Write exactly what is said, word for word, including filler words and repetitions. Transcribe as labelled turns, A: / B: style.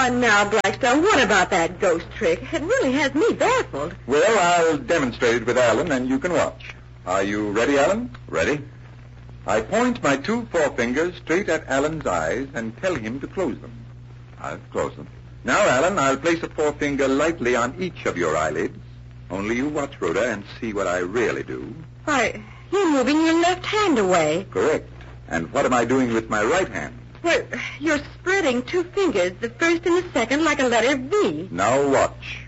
A: Uh, now, Blackstone, what about that ghost trick? It really has me baffled.
B: Well, I'll demonstrate it with Alan, and you can watch. Are you ready, Alan?
C: Ready?
B: I point my two forefingers straight at Alan's eyes and tell him to close them.
C: I've closed them.
B: Now, Alan, I'll place a forefinger lightly on each of your eyelids. Only you watch, Rhoda, and see what I really do.
A: Why, you're moving your left hand away.
B: Correct. And what am I doing with my right hand?
A: Well, you're spreading two fingers, the first and the second, like a letter V.
B: Now watch.